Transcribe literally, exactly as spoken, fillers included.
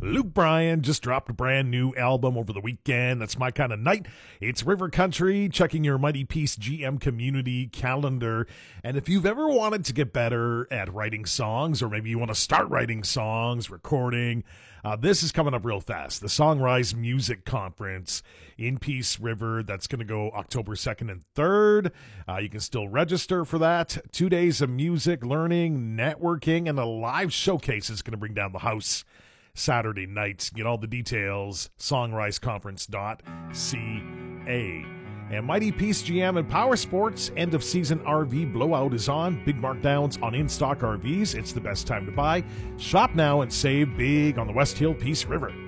Luke Bryan just dropped a brand new album over the weekend. That's my kind of night. It's River Country, checking your Mighty Peace G M community calendar. And if you've ever wanted to get better at writing songs, or maybe you want to start writing songs, recording, uh, this is coming up real fast. The Songrise Music Conference in Peace River. That's going to go October second and third. Uh, you can still register for that. Two days of music, learning, networking, and a live showcase is going to bring down the house Saturday nights. Get all the details, songrise conference dot c a. And Mighty Peace G M and Power Sports end of season R V blowout is on. Big markdowns on in-stock R Vs. It's the best time to buy. Shop now and save big on the West Hill Peace River.